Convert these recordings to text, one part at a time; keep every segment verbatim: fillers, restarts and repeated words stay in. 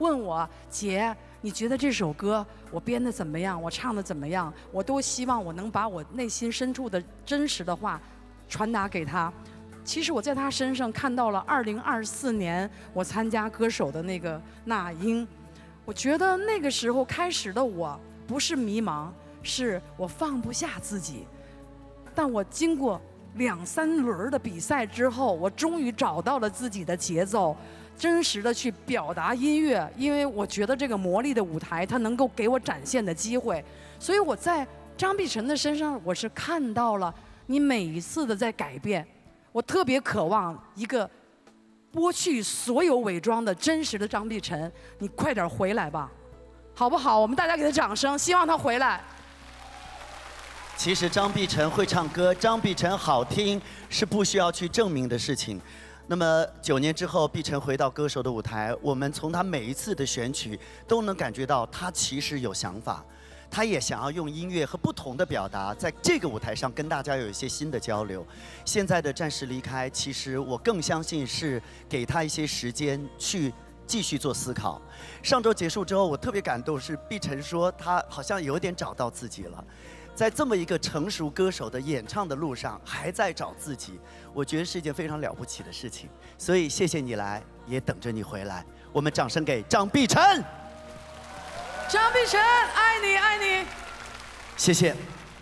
问我姐，你觉得这首歌我编的怎么样？我唱的怎么样？我都希望我能把我内心深处的真实的话传达给他。其实我在他身上看到了二零二四年我参加歌手的那个那英，我觉得那个时候开始的我不是迷茫，是我放不下自己。但我经过两三轮的比赛之后，我终于找到了自己的节奏，真实的去表达音乐，因为我觉得这个魔力的舞台它能够给我展现的机会，所以我在张碧晨的身上我是看到了你每一次的在改变。我特别渴望一个剥去所有伪装的真实的张碧晨，你快点回来吧，好不好？我们大家给他掌声，希望他回来。 其实张碧晨会唱歌，张碧晨好听是不需要去证明的事情。那么九年之后，碧晨回到歌手的舞台，我们从他每一次的选曲都能感觉到他其实有想法，他也想要用音乐和不同的表达，在这个舞台上跟大家有一些新的交流。现在的暂时离开，其实我更相信是给他一些时间去继续做思考。上周结束之后，我特别感动，是碧晨说他好像有点找到自己了。在这么一个成熟歌手的演唱的路上，还在找自己，我觉得是一件非常了不起的事情。所以谢谢你来，也等着你回来。我们掌声给张碧晨。 张碧晨，爱你爱你。 谢谢。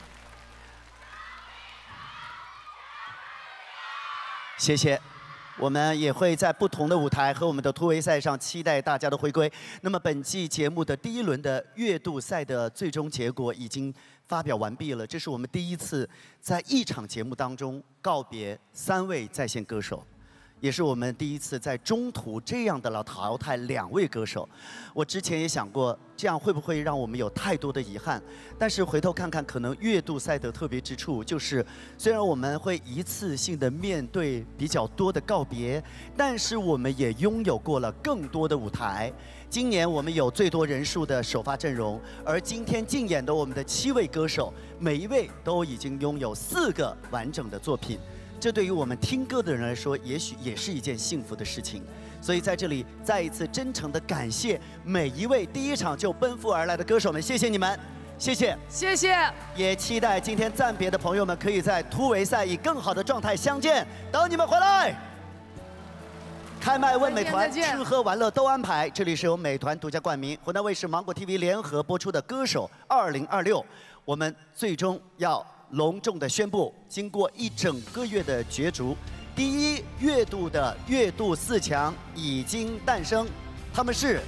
谢谢。我们也会在不同的舞台和我们的突围赛上期待大家的回归。那么本季节目的第一轮的月度赛的最终结果已经发表完毕了，这是我们第一次在一场节目当中告别三位在线歌手，也是我们第一次在中途这样的了淘汰两位歌手。我之前也想过，这样会不会让我们有太多的遗憾？但是回头看看，可能月度赛的特别之处就是，虽然我们会一次性的面对比较多的告别，但是我们也拥有过了更多的舞台。今年我们有最多人数的首发阵容，而今天竞演的我们的七位歌手，每一位都已经拥有四个完整的作品。这对于我们听歌的人来说，也许也是一件幸福的事情。所以在这里再一次真诚的感谢每一位第一场就奔赴而来的歌手们，谢谢你们，谢谢， 谢谢。 也期待今天暂别的朋友们可以在突围赛以更好的状态相见，等你们回来。开麦问美团，吃喝玩乐都安排。这里是由美团独家冠名，湖南卫视、芒果 T V 联合播出的《歌手二零二六》，我们最终要隆重的宣布，经过一整个月的角逐，第一月度的月度四强已经诞生，他们是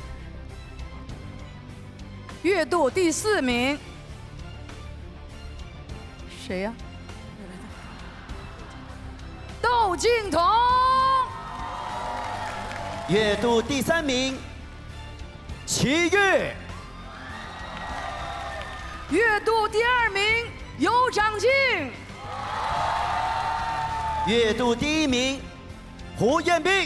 月度第四名，谁呀？窦靖童。 月度第三名，齐豫。 月度第二名，尤长靖。 月度第一名，胡彦斌。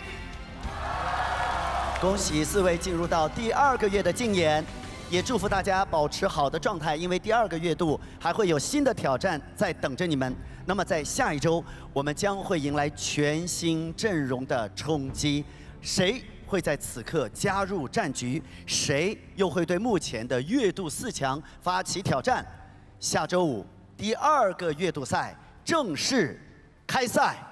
恭喜四位进入到第二个月的竞演，也祝福大家保持好的状态，因为第二个月度还会有新的挑战在等着你们。那么在下一周，我们将会迎来全新阵容的冲击，谁会在此刻加入战局？谁又会对目前的月度四强发起挑战？下周五第二个月度赛正式开赛。